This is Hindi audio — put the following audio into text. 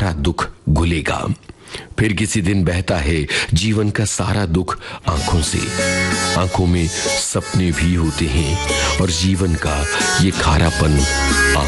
सारा दुख घुलेगा। फिर किसी दिन बहता है जीवन का सारा दुख आंखों से। आंखों में सपने भी होते हैं और जीवन का ये खारापन